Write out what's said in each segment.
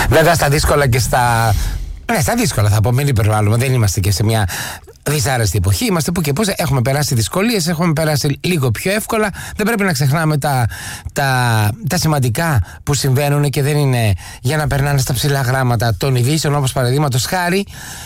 Βέβαια στα δύσκολα και στα. Ναι, στα δύσκολα θα πω, μην υπερβάλλουμε. Δεν είμαστε και σε μια δυσάρεστη εποχή. Είμαστε που και πώς έχουμε περάσει δυσκολίες, έχουμε περάσει λίγο πιο εύκολα. Δεν πρέπει να ξεχνάμε τα σημαντικά που συμβαίνουν και δεν είναι για να περνάνε στα ψηλά γράμματα των ειδήσεων, όπως παραδείγματος χάρη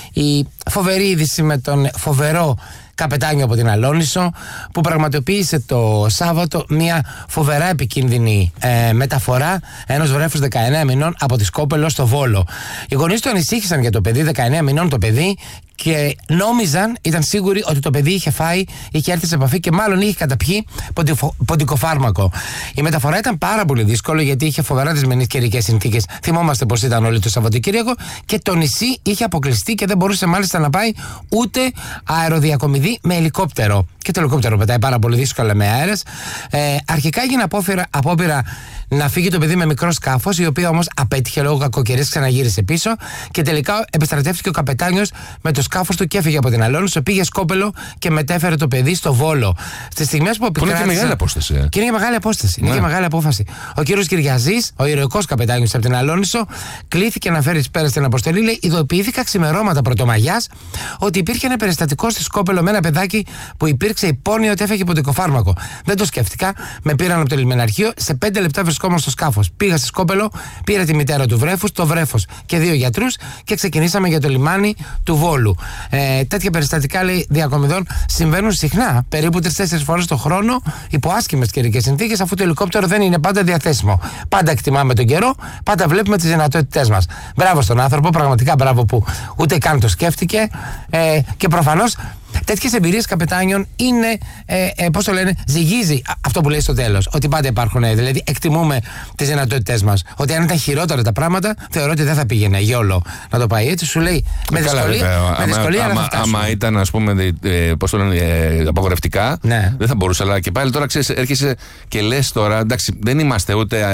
η φοβερή είδηση με τον φοβερό καπετάνιο από την Αλόνισο που πραγματοποίησε το Σάββατο μια φοβερά επικίνδυνη μεταφορά ενός βρέφους 19 μηνών από τη Σκόπελο στο Βόλο. Οι γονείς του ανησύχησαν για το παιδί, 19 μηνών το παιδί, και νόμιζαν, ήταν σίγουροι ότι το παιδί είχε φάει, είχε έρθει σε επαφή και μάλλον είχε καταπιεί ποντικοφάρμακο. Η μεταφορά ήταν πάρα πολύ δύσκολη γιατί είχε φοβερά δυσμενείς καιρικές συνθήκες. Θυμόμαστε πως ήταν όλοι το Σαββατοκύριακο και το νησί είχε αποκλειστεί και δεν μπορούσε μάλιστα να πάει ούτε αεροδιακομιδή με ελικόπτερο. Και το ελικόπτερο πετάει πάρα πολύ δύσκολα με αέρες. Αρχικά έγινε απόπειρα να φύγει το παιδί με μικρό σκάφος, η οποία όμως απέτυχε λόγω κακοκαιρίας, ξαναγύρισε πίσω και τελικά επιστρατεύτηκε ο καπετάνιος με το σκάφος του και έφυγε από την Αλόνισο, πήγε Σκόπελο και μετέφερε το παιδί στο Βόλο. Στις στιγμές που είναι και μεγάλη απόσταση. Και είναι και μεγάλη απόσταση. Ναι. Είναι και μεγάλη απόφαση. Ο κύριος Κυριαζής, ο ηρωικός καπετάνιος από την Αλόνισο, κλήθηκε να φέρει πέρα στην αποστολή. Λέει: ειδοποιήθηκα ξημερώματα Πρωτομαγιάς ότι υπήρχε ένα περιστατικό στη Σκόπελο με ένα παιδάκι που υπήρξε υπόνοια ότι έφεγε ποντικοφάρμακο. Δεν το σκέφτηκα. Με πήραν από το λιμεναρχείο. Σε 5 λεπτά βρισκόμουν στο σκάφος. Πήγα στη Σκόπελο, πήρα τη μητέρα του βρέφους, το βρέφος και 2 γιατρούς και ξεκινήσαμε για το λιμάνι του Βόλου. Τέτοια περιστατικά, λέει, διακομιδών συμβαίνουν συχνά, περίπου 3-4 φορές το χρόνο, υπό άσχημες καιρικές συνθήκες, αφού το ελικόπτερο δεν είναι πάντα διαθέσιμο. Πάντα εκτιμάμε τον καιρό, πάντα βλέπουμε τις δυνατότητές μας. Μπράβο στον άνθρωπο, πραγματικά μπράβο που ούτε καν το σκέφτηκε και προφανώς. Τέτοιες εμπειρίες καπετάνιων είναι, πώς το λένε, ζυγίζει αυτό που λέει στο τέλος. Ότι πάντα υπάρχουν, δηλαδή εκτιμούμε τις δυνατότητές μας. Ότι αν ήταν χειρότερα τα πράγματα, θεωρώ ότι δεν θα πήγαινε γιόλο να το πάει έτσι. Σου λέει με δυσκολία να θα φτάσουμε. Άμα ήταν, ας πούμε, πώς το λένε, απαγορευτικά, ναι, δεν θα μπορούσε. Αλλά και πάλι τώρα ξέρεις, έρχεσαι και λες τώρα, εντάξει, δεν είμαστε ούτε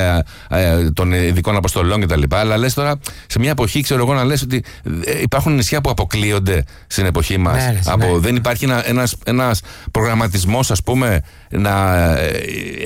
των ειδικών αποστολών κτλ. Αλλά λες τώρα, σε μια εποχή, ξέρω εγώ, να λες ότι υπάρχουν νησιά που αποκλείονται στην εποχή μας. Ναι. Δεν υπάρχει ένας προγραμματισμός, ας πούμε, να